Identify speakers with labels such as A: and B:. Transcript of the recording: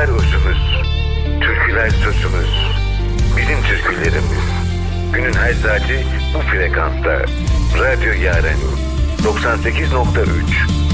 A: Şarkılar özümüz, türküler sözümüz. Bizim türkülerimiz. Günün her saati bu frekansta. Radyo Yaren 98.3